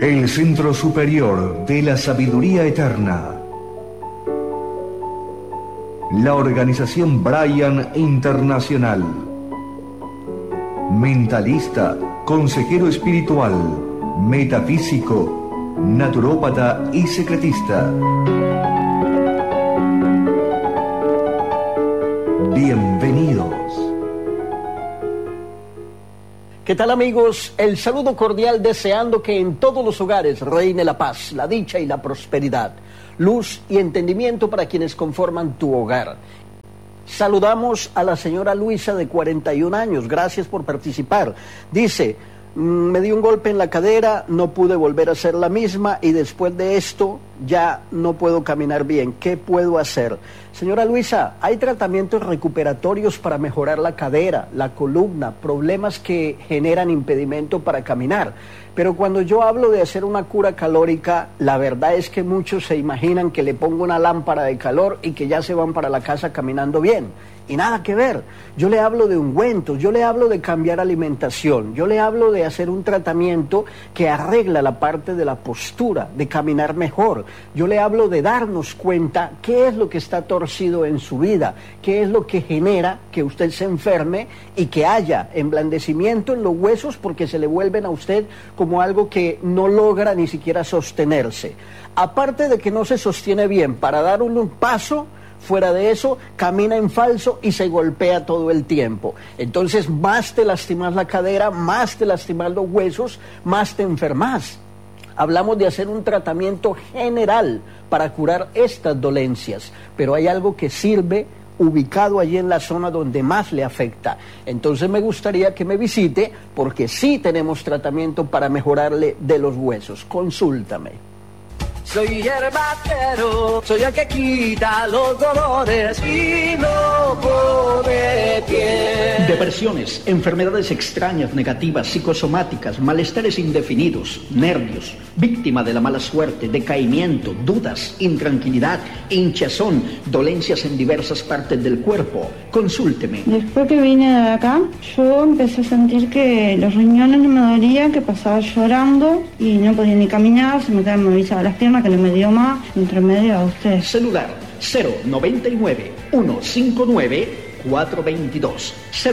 El Centro Superior de la Sabiduría Eterna. La organización Brian Internacional. Mentalista, consejero espiritual, metafísico, naturópata y secretista. Bienvenidos. ¿Qué tal, amigos? El saludo cordial, deseando que en todos los hogares reine la paz, la dicha y la prosperidad, luz y entendimiento para quienes conforman tu hogar. Saludamos a la señora Luisa, de 41 años. Gracias por participar. Dice: me dio un golpe en la cadera, no pude volver a ser la misma y después de esto ya no puedo caminar bien. ¿Qué puedo hacer? Señora Luisa, hay tratamientos recuperatorios para mejorar la cadera, la columna, problemas que generan impedimento para caminar. Pero cuando yo hablo de hacer una cura calórica, la verdad es que muchos se imaginan que le pongo una lámpara de calor y que ya se van para la casa caminando bien. Y nada que ver. Yo le hablo de ungüentos, yo le hablo de cambiar alimentación, yo le hablo de hacer un tratamiento que arregla la parte de la postura, de caminar mejor. Yo le hablo de darnos cuenta qué es lo que está torcido en su vida, qué es lo que genera que usted se enferme y que haya emblandecimiento en los huesos, porque se le vuelven a usted como algo que no logra ni siquiera sostenerse. Aparte de que no se sostiene bien para dar un paso, fuera de eso, camina en falso y se golpea todo el tiempo. Entonces, más te lastimas la cadera, más te lastimas los huesos, más te enfermas. Hablamos de hacer un tratamiento general para curar estas dolencias, pero hay algo que sirve ubicado allí en la zona donde más le afecta. Entonces me gustaría que me visite, porque sí tenemos tratamiento para mejorarle de los huesos. Consúltame. Soy hierbatero, soy el que quita los dolores y no pone pie. Depresiones, enfermedades extrañas, negativas, psicosomáticas, malestares indefinidos, nervios, víctima de la mala suerte, decaimiento, dudas, intranquilidad, hinchazón, dolencias en diversas partes del cuerpo. Consúlteme. Después que vine de acá, yo empecé a sentir que los riñones no me dolían, que pasaba llorando y no podía ni caminar, se me quedaban movilizadas las piernas, que no me dio más, entre medio a usted. Celular 099-159-422.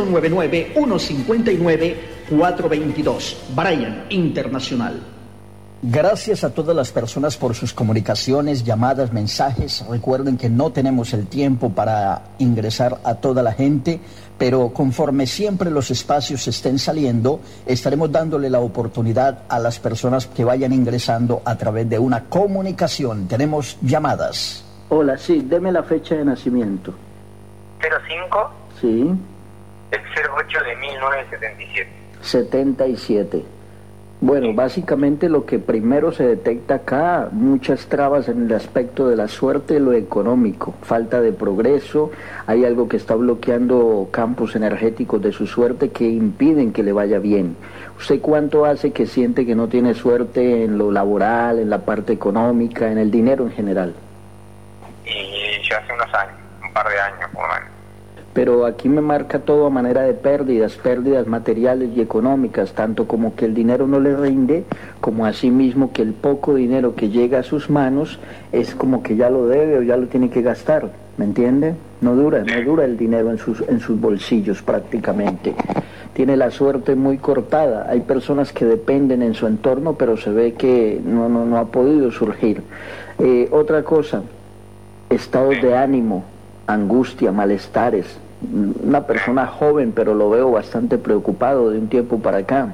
099-159-422. Brian Internacional. Gracias a todas las personas por sus comunicaciones, llamadas, mensajes. Recuerden que no tenemos el tiempo para ingresar a toda la gente, pero conforme siempre los espacios estén saliendo, estaremos dándole la oportunidad a las personas que vayan ingresando a través de una comunicación. Tenemos llamadas. Hola, sí, deme la fecha de nacimiento. 05. Sí. El 08 de 1977. 77. Bueno, básicamente lo que primero se detecta acá, muchas trabas en el aspecto de la suerte, lo económico, falta de progreso, hay algo que está bloqueando campos energéticos de su suerte que impiden que le vaya bien. ¿Usted cuánto hace que siente que no tiene suerte en lo laboral, en la parte económica, en el dinero en general? Y ya hace unos años, un par de años por lo menos. Pero aquí me marca todo a manera de pérdidas materiales y económicas, tanto como que el dinero no le rinde, como asimismo que el poco dinero que llega a sus manos es como que ya lo debe o ya lo tiene que gastar, ¿me entiende? No dura el dinero en sus bolsillos prácticamente. Tiene la suerte muy cortada. Hay personas que dependen en su entorno, pero se ve que no ha podido surgir. Otra cosa, estados de ánimo, angustia, malestares. Una persona joven, pero lo veo bastante preocupado de un tiempo para acá.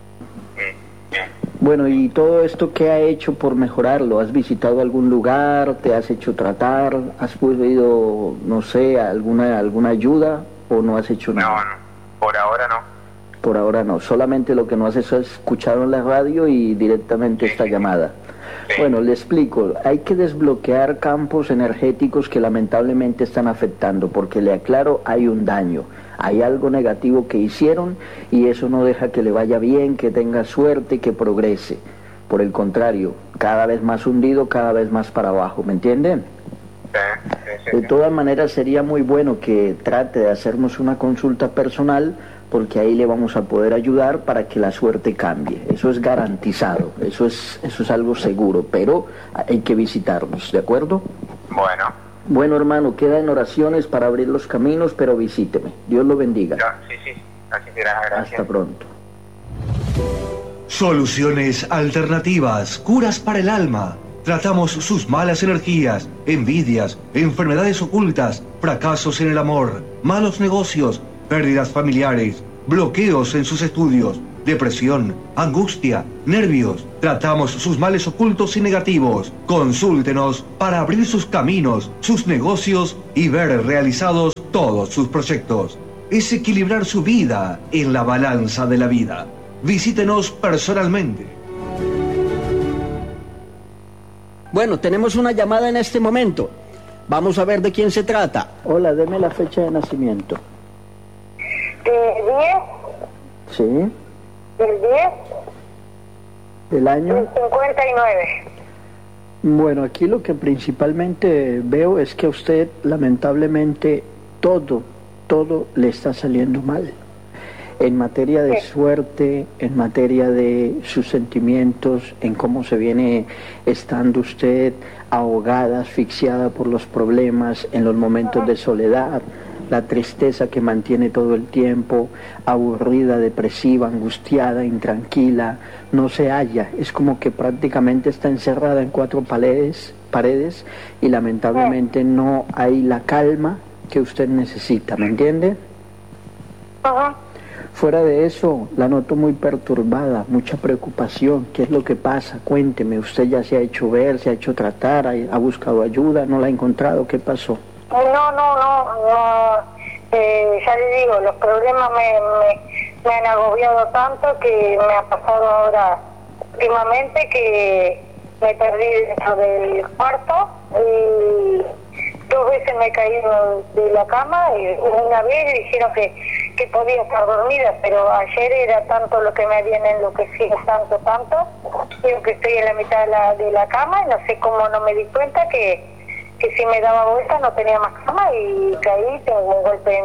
Bueno, ¿y todo esto qué ha hecho por mejorarlo? ¿Has visitado algún lugar? ¿Te has hecho tratar? ¿Has pedido, no sé, alguna ayuda o no has hecho nada? No, por ahora no. Por ahora no, solamente lo que no has hecho es escuchar en la radio y directamente esta llamada. Bueno, le explico, hay que desbloquear campos energéticos que lamentablemente están afectando, porque le aclaro, hay un daño, hay algo negativo que hicieron y eso no deja que le vaya bien, que tenga suerte, que progrese. Por el contrario, cada vez más hundido, cada vez más para abajo, ¿me entienden? De todas maneras sería muy bueno que trate de hacernos una consulta personal porque ahí le vamos a poder ayudar para que la suerte cambie. Eso es garantizado, eso es algo seguro, pero hay que visitarnos, ¿de acuerdo? Bueno. Bueno, hermano, queda en oraciones para abrir los caminos, pero visíteme. Dios lo bendiga. Sí. Así será, gracias. Hasta pronto. Soluciones alternativas, curas para el alma. Tratamos sus malas energías, envidias, enfermedades ocultas, fracasos en el amor, malos negocios, pérdidas familiares, bloqueos en sus estudios, depresión, angustia, nervios. Tratamos sus males ocultos y negativos. Consúltenos para abrir sus caminos, sus negocios y ver realizados todos sus proyectos. Es equilibrar su vida en la balanza de la vida. Visítenos personalmente. Bueno, tenemos una llamada en este momento. Vamos a ver de quién se trata. Hola, deme la fecha de nacimiento. 10. ¿Sí? ¿El 10? ¿El año? El 59. Bueno, aquí lo que principalmente veo es que a usted, lamentablemente, todo le está saliendo mal. En materia de suerte, en materia de sus sentimientos, en cómo se viene estando usted ahogada, asfixiada por los problemas, en los momentos de soledad, la tristeza que mantiene todo el tiempo, aburrida, depresiva, angustiada, intranquila, no se halla, es como que prácticamente está encerrada en 4 paredes y lamentablemente no hay la calma que usted necesita, ¿me entiende? Ajá. Fuera de eso, la noto muy perturbada, mucha preocupación. ¿Qué es lo que pasa? Cuénteme, ¿usted ya se ha hecho ver, se ha hecho tratar, ha buscado ayuda, no la ha encontrado? ¿Qué pasó? No. Ya le digo, los problemas me han agobiado tanto que me ha pasado ahora últimamente que me perdí dentro del cuarto y 2 veces me he caído de la cama y una vez dijeron que podía estar dormida, pero ayer era tanto lo que me habían enloquecido, tanto, digo que estoy en la mitad de la cama y no sé cómo no me di cuenta que si me daba vuelta no tenía más cama y caí, tengo un golpe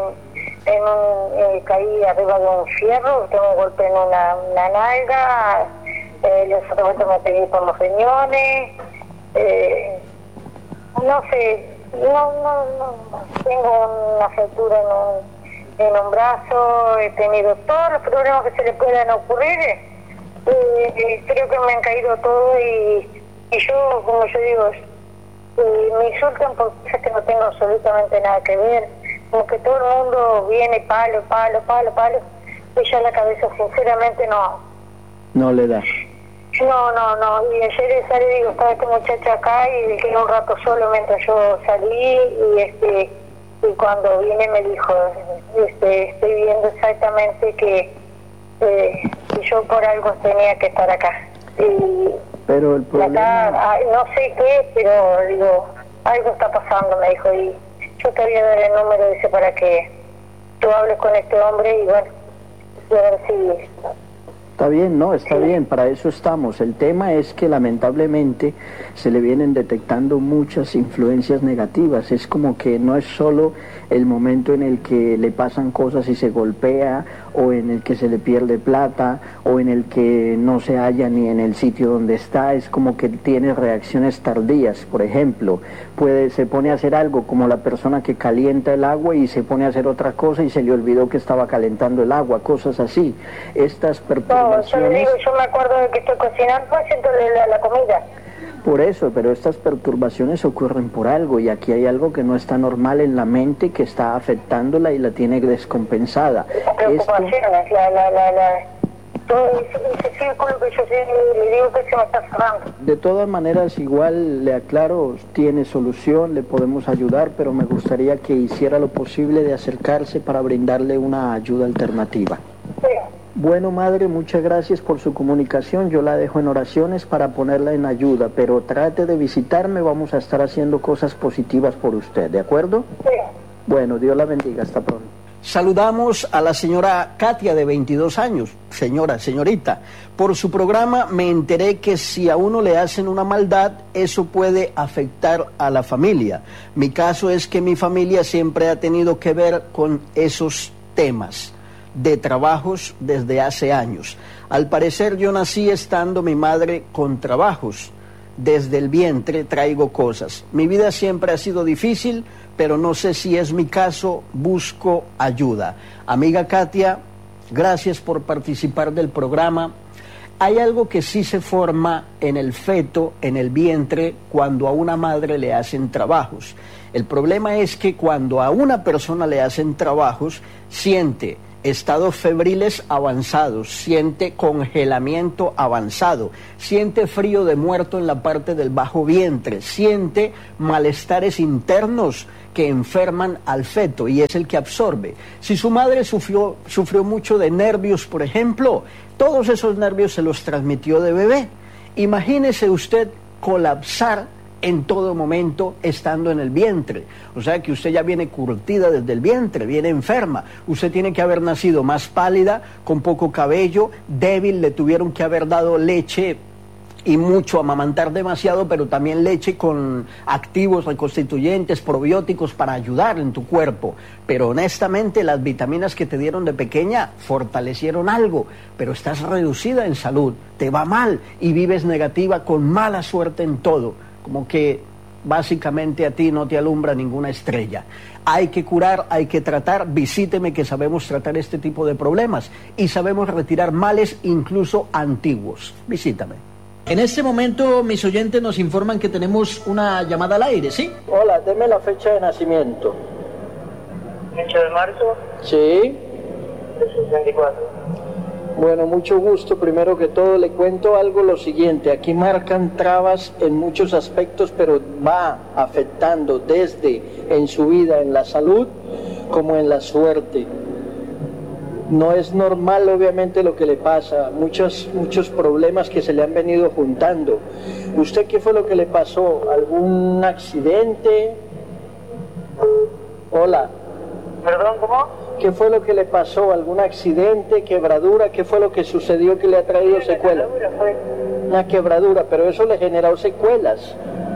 caí arriba de un fierro, tengo un golpe en una nalga, los otros golpes me pegué por los riñones, no sé, no, tengo una fractura en un brazo, he tenido todos los problemas que se le puedan ocurrir, creo que me han caído todo y yo, como yo digo, me insultan por cosas que no tengo absolutamente nada que ver, como que todo el mundo viene palo, y ya la cabeza sinceramente no le da. No, y ayer le digo, estaba este muchacho acá y quedé un rato solo mientras yo salí y cuando vine me dijo, estoy viendo exactamente que yo por algo tenía que estar acá. Pero el problema... Acá, no sé qué, pero digo, algo está pasando, me dijo, y yo te voy a dar el número ese para que tú hables con este hombre y bueno, a ver si... Está bien, no, está bien, para eso estamos. El tema es que lamentablemente se le vienen detectando muchas influencias negativas. Es como que no es solo el momento en el que le pasan cosas y se golpea, o en el que se le pierde plata, o en el que no se halla ni en el sitio donde está. Es como que tiene reacciones tardías. Por ejemplo, se pone a hacer algo como la persona que calienta el agua y se pone a hacer otra cosa y se le olvidó que estaba calentando el agua, cosas así. Estas perturbaciones... yo me acuerdo de que estoy cocinando haciéndole la comida. Por eso, pero estas perturbaciones ocurren por algo y aquí hay algo que no está normal en la mente que está afectándola y la tiene descompensada. Preocupaciones, todo ese círculo que yo le digo que se me está cerrando. De todas maneras, igual le aclaro, tiene solución, le podemos ayudar, pero me gustaría que hiciera lo posible de acercarse para brindarle una ayuda alternativa. Sí. Bueno, madre, muchas gracias por su comunicación. Yo la dejo en oraciones para ponerla en ayuda, pero trate de visitarme, vamos a estar haciendo cosas positivas por usted, ¿de acuerdo? Sí. Bueno, Dios la bendiga, hasta pronto. Saludamos a la señora Katia, de 22 años. Señorita, por su programa me enteré que si a uno le hacen una maldad, eso puede afectar a la familia. Mi caso es que mi familia siempre ha tenido que ver con esos temas. de trabajos desde hace años. Al parecer yo nací estando mi madre con trabajos. Desde el vientre traigo cosas. Mi vida siempre ha sido difícil, pero no sé si es mi caso, busco ayuda. Amiga Katia, gracias por participar del programa. Hay algo que sí se forma en el feto, en el vientre, cuando a una madre le hacen trabajos. El problema es que cuando a una persona le hacen trabajos, siente estados febriles avanzados, siente congelamiento avanzado, siente frío de muerto en la parte del bajo vientre, siente malestares internos que enferman al feto y es el que absorbe. Si su madre sufrió mucho de nervios, por ejemplo, todos esos nervios se los transmitió de bebé. Imagínese usted colapsar en todo momento estando en el vientre. O sea que usted ya viene curtida desde el vientre, viene enferma. Usted tiene que haber nacido más pálida, con poco cabello, débil, le tuvieron que haber dado leche y mucho, amamantar demasiado, pero también leche con activos reconstituyentes, probióticos para ayudar en tu cuerpo. Pero honestamente las vitaminas que te dieron de pequeña fortalecieron algo, pero estás reducida en salud, te va mal y vives negativa con mala suerte en todo. Como que básicamente a ti no te alumbra ninguna estrella. Hay que curar, hay que tratar. Visíteme que sabemos tratar este tipo de problemas y sabemos retirar males incluso antiguos. Visítame. En este momento mis oyentes nos informan que tenemos una llamada al aire, ¿sí? Hola, deme la fecha de nacimiento. 8 de marzo Sí. del 64. Bueno, mucho gusto. Primero que todo le cuento algo lo siguiente. Aquí marcan trabas en muchos aspectos, pero va afectando desde en su vida, en la salud, como en la suerte. No es normal, obviamente, lo que le pasa. Muchos problemas que se le han venido juntando. ¿Usted qué fue lo que le pasó? ¿Algún accidente? Hola. ¿Perdón, cómo? ¿Qué fue lo que le pasó? ¿Algún accidente, quebradura? ¿Qué fue lo que sucedió que le ha traído secuelas? Una quebradura, pero eso le generó secuelas.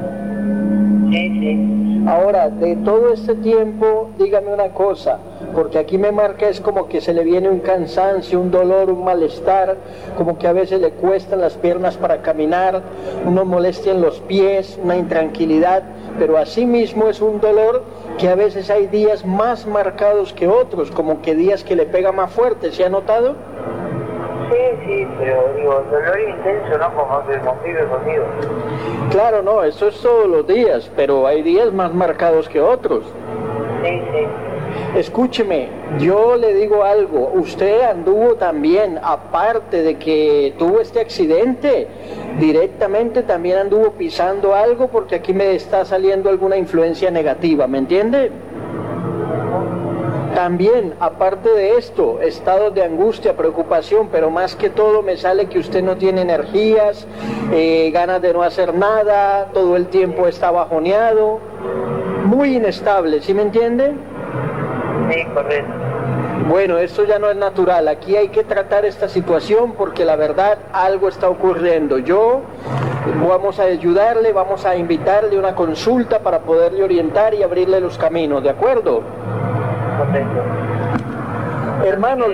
Sí. Ahora, de todo este tiempo, dígame una cosa, porque aquí me marca es como que se le viene un cansancio, un dolor, un malestar, como que a veces le cuestan las piernas para caminar, una molestia en los pies, una intranquilidad, pero asimismo es un dolor que a veces hay días más marcados que otros, como que días que le pega más fuerte. ¿Se ha notado? Sí, pero digo, dolor intenso, ¿no? Como se convive conmigo. Claro, no, eso es todos los días, pero hay días más marcados que otros. Sí. Escúcheme, yo le digo algo, usted anduvo también, aparte de que tuvo este accidente, directamente también anduvo pisando algo porque aquí me está saliendo alguna influencia negativa, ¿me entiende? También, aparte de esto, estados de angustia, preocupación, pero más que todo me sale que usted no tiene energías, ganas de no hacer nada, todo el tiempo está bajoneado, muy inestable, ¿sí me entiende? Sí, correcto. Bueno, esto ya no es natural, aquí hay que tratar esta situación porque la verdad algo está ocurriendo. Vamos a ayudarle, vamos a invitarle una consulta para poderle orientar y abrirle los caminos, ¿de acuerdo? Correcto. Hermanos,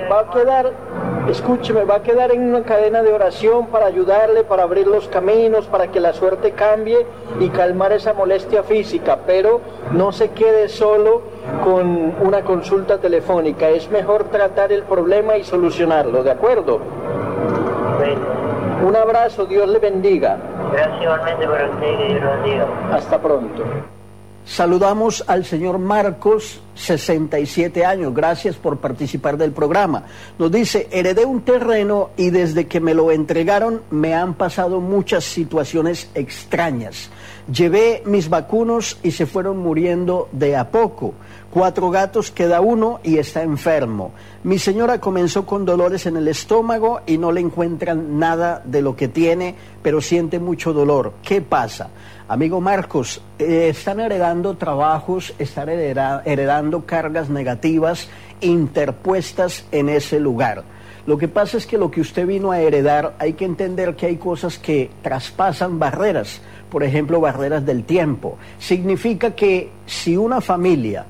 va a quedar en una cadena de oración para ayudarle, para abrir los caminos, para que la suerte cambie y calmar esa molestia física, pero no se quede solo con una consulta telefónica, es mejor tratar el problema y solucionarlo, ¿de acuerdo? Correcto. Un abrazo, Dios le bendiga. Gracias igualmente por usted, que Dios lo bendiga. Hasta pronto. Saludamos al señor Marcos, 67 años. Gracias por participar del programa. Nos dice, heredé un terreno y desde que me lo entregaron me han pasado muchas situaciones extrañas. Llevé mis vacunos y se fueron muriendo de a poco. 4 gatos queda uno y está enfermo. Mi señora comenzó con dolores en el estómago y no le encuentran nada de lo que tiene, pero siente mucho dolor. ¿Qué pasa? Amigo Marcos, están heredando trabajos, están heredando cargas negativas interpuestas en ese lugar. Lo que pasa es que lo que usted vino a heredar, hay que entender que hay cosas que traspasan barreras, por ejemplo, barreras del tiempo. Significa que si una familia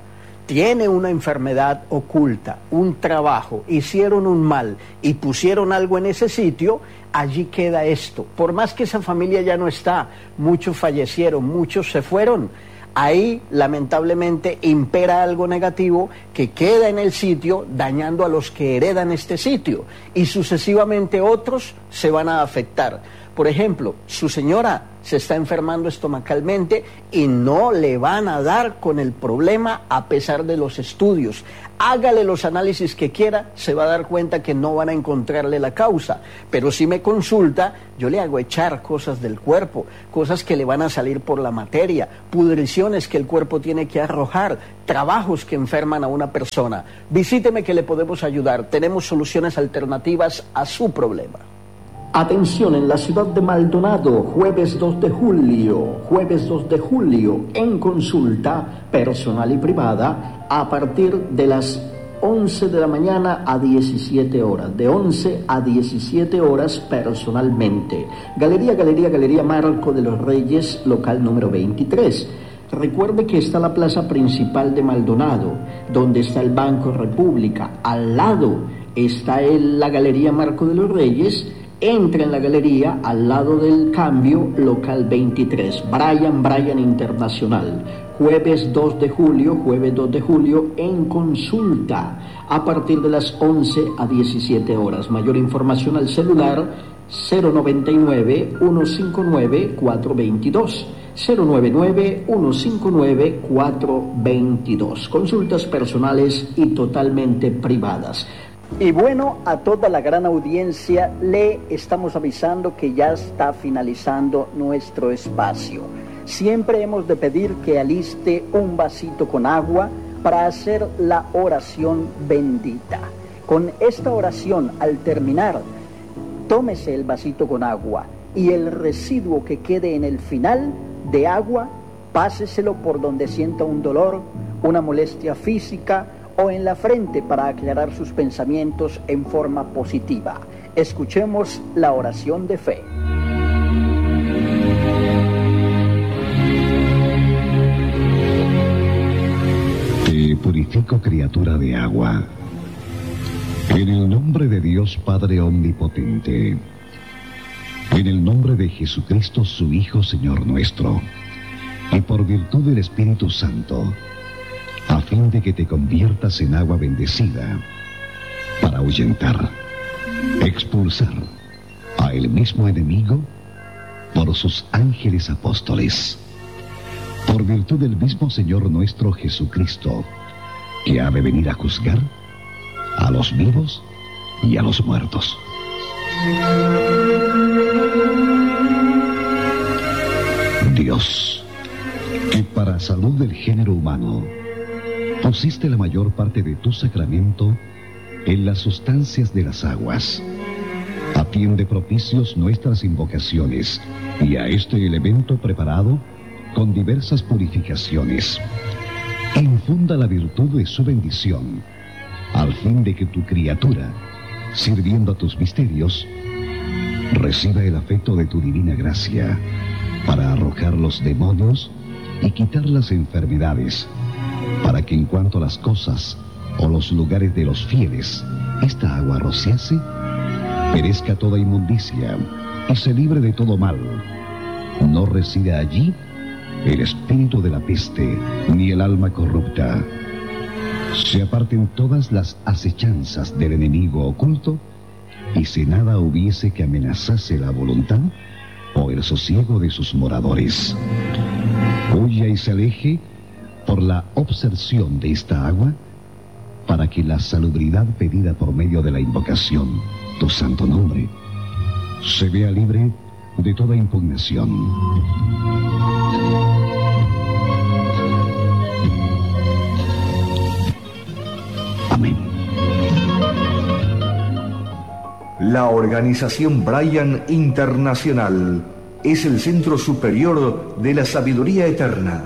tiene una enfermedad oculta, un trabajo, hicieron un mal y pusieron algo en ese sitio, allí queda esto. Por más que esa familia ya no está, muchos fallecieron, muchos se fueron, ahí lamentablemente impera algo negativo que queda en el sitio dañando a los que heredan este sitio y sucesivamente otros se van a afectar. Por ejemplo, su señora se está enfermando estomacalmente y no le van a dar con el problema a pesar de los estudios. Hágale los análisis que quiera, se va a dar cuenta que no van a encontrarle la causa. Pero si me consulta, yo le hago echar cosas del cuerpo, cosas que le van a salir por la materia, pudriciones que el cuerpo tiene que arrojar, trabajos que enferman a una persona. Visíteme que le podemos ayudar. Tenemos soluciones alternativas a su problema. Atención, en la ciudad de Maldonado, jueves 2 de julio, en consulta personal y privada, a partir de las 11 de la mañana a 17 horas, de 11 a 17 horas personalmente. Galería Marco de los Reyes, local número 23. Recuerde que está la plaza principal de Maldonado, donde está el Banco República. Al lado está la Galería Marco de los Reyes. Entra en la galería al lado del cambio, local 23, Brian Internacional, jueves 2 de julio en consulta, a partir de las 11 a 17 horas. Mayor información al celular 099-159-422, 099-159-422. Consultas personales y totalmente privadas. Y bueno, a toda la gran audiencia le estamos avisando que ya está finalizando nuestro espacio. Siempre hemos de pedir que aliste un vasito con agua para hacer la oración bendita. Con esta oración, al terminar, tómese el vasito con agua y el residuo que quede en el final de agua, páseselo por donde sienta un dolor, una molestia física o en la frente para aclarar sus pensamientos en forma positiva. Escuchemos la oración de fe. Te purifico, criatura de agua, en el nombre de Dios Padre Omnipotente, en el nombre de Jesucristo, su Hijo, Señor nuestro, y por virtud del Espíritu Santo, a fin de que te conviertas en agua bendecida, para ahuyentar, expulsar a el mismo enemigo por sus ángeles apóstoles, por virtud del mismo Señor nuestro Jesucristo, que ha de venir a juzgar a los vivos y a los muertos. Dios, que para salud del género humano pusiste la mayor parte de tu sacramento en las sustancias de las aguas, atiende propicios nuestras invocaciones y a este elemento preparado con diversas purificaciones. Infunda la virtud de su bendición, al fin de que tu criatura, sirviendo a tus misterios, reciba el afecto de tu divina gracia para arrojar los demonios y quitar las enfermedades, para que en cuanto a las cosas o los lugares de los fieles esta agua rociase, perezca toda inmundicia y se libre de todo mal. No resida allí el espíritu de la peste ni el alma corrupta. Se aparten todas las acechanzas del enemigo oculto, y si nada hubiese que amenazase la voluntad o el sosiego de sus moradores, huya y se aleje por la obserción de esta agua, para que la salubridad pedida por medio de la invocación, tu santo nombre, se vea libre de toda impugnación. Amén. La organización Brian Internacional es el centro superior de la sabiduría eterna.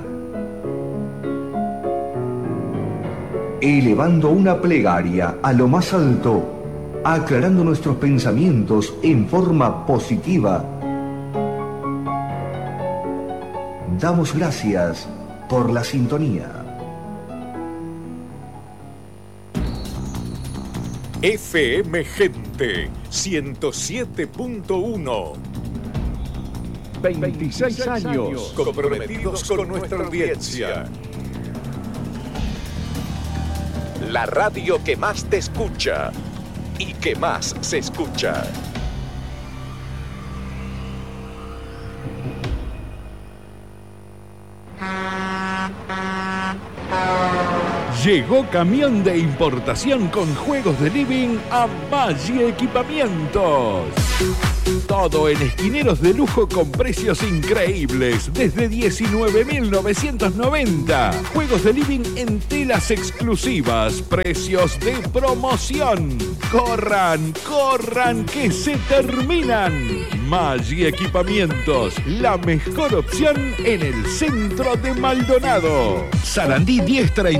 Elevando una plegaria a lo más alto, aclarando nuestros pensamientos en forma positiva, damos gracias por la sintonía. FM Gente 107.1. 26 años comprometidos con nuestra audiencia. La radio que más te escucha y que más se escucha. Llegó camión de importación con juegos de living a Maggi Equipamientos. Todo en esquineros de lujo con precios increíbles, desde 19.990. Juegos de living en telas exclusivas, precios de promoción. ¡Corran, corran, que se terminan! Maggi Equipamientos, la mejor opción en el centro de Maldonado. Sarandí 1030.